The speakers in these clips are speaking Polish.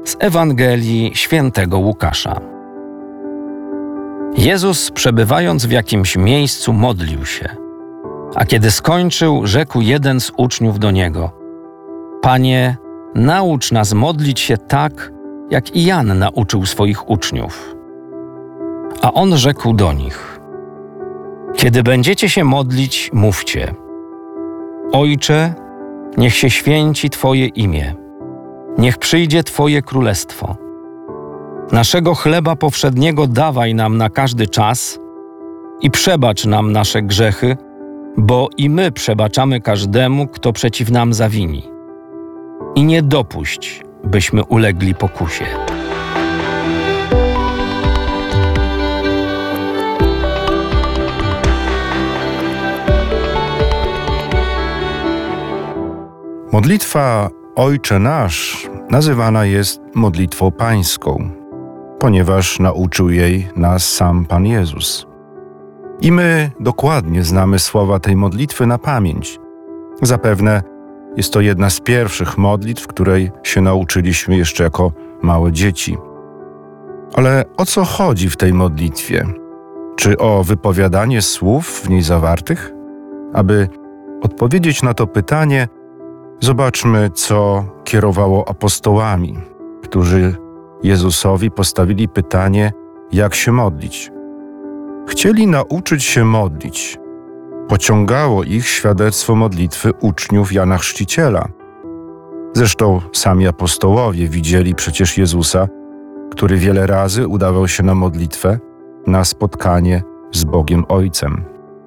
Z Ewangelii Świętego Łukasza. Jezus, przebywając w jakimś miejscu, modlił się. A kiedy skończył, rzekł jeden z uczniów do Niego: Panie, naucz nas modlić się tak, jak i Jan nauczył swoich uczniów. A On rzekł do nich: Kiedy będziecie się modlić, mówcie: Ojcze, niech się święci Twoje imię. Niech przyjdzie Twoje królestwo. Naszego chleba powszedniego dawaj nam na każdy czas i przebacz nam nasze grzechy, bo i my przebaczamy każdemu, kto przeciw nam zawini. I nie dopuść, byśmy ulegli pokusie. Modlitwa Ojcze Nasz nazywana jest modlitwą pańską, ponieważ nauczył jej nas sam Pan Jezus. I my dokładnie znamy słowa tej modlitwy na pamięć. Zapewne jest to jedna z pierwszych modlitw, której się nauczyliśmy jeszcze jako małe dzieci. Ale o co chodzi w tej modlitwie? Czy o wypowiadanie słów w niej zawartych? Aby odpowiedzieć na to pytanie, zobaczmy, co kierowało apostołami, którzy Jezusowi postawili pytanie, jak się modlić. Chcieli nauczyć się modlić. Pociągało ich świadectwo modlitwy uczniów Jana Chrzciciela. Zresztą sami apostołowie widzieli przecież Jezusa, który wiele razy udawał się na modlitwę, na spotkanie z Bogiem Ojcem.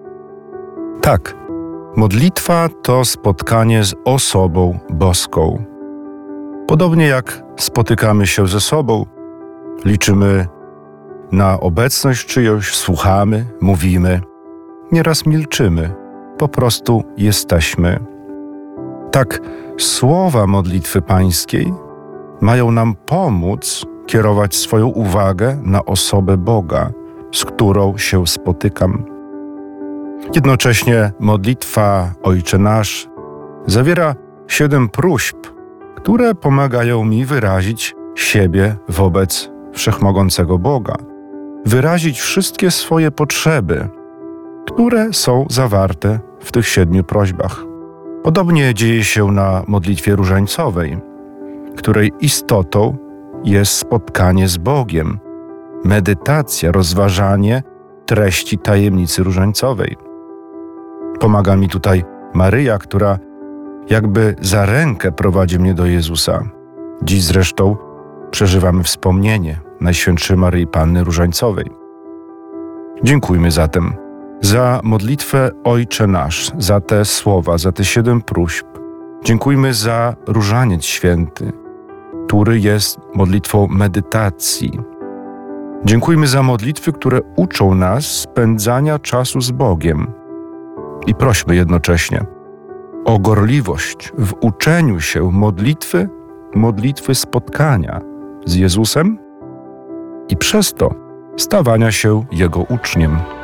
Tak, modlitwa to spotkanie z osobą boską. Podobnie jak spotykamy się ze sobą, liczymy na obecność czyjąś, słuchamy, mówimy, nieraz milczymy, po prostu jesteśmy. Tak, słowa modlitwy pańskiej mają nam pomóc kierować swoją uwagę na osobę Boga, z którą się spotykam. Jednocześnie modlitwa Ojcze Nasz zawiera 7 próśb, które pomagają mi wyrazić siebie wobec Wszechmogącego Boga, wyrazić wszystkie swoje potrzeby, które są zawarte w tych 7 prośbach. Podobnie dzieje się na modlitwie różańcowej, której istotą jest spotkanie z Bogiem, medytacja, rozważanie treści tajemnicy różańcowej. Pomaga mi tutaj Maryja, która jakby za rękę prowadzi mnie do Jezusa. Dziś zresztą przeżywamy wspomnienie Najświętszej Maryi Panny Różańcowej. Dziękujmy zatem za modlitwę Ojcze Nasz, za te słowa, za te 7 próśb. Dziękujmy za Różaniec Święty, który jest modlitwą medytacji. Dziękujmy za modlitwy, które uczą nas spędzania czasu z Bogiem. I prośmy jednocześnie o gorliwość w uczeniu się modlitwy spotkania z Jezusem i przez to stawania się Jego uczniem.